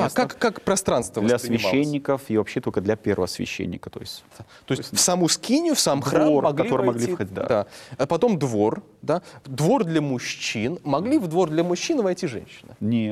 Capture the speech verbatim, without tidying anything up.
А как, как пространство для воспринималось? священников и вообще только для первосвященника. То есть, То есть в саму скинию, в сам храм двор, в могли который войти, могли входить, да. да. А потом двор, да. Двор для мужчин. Могли в двор для мужчин войти женщины? нет.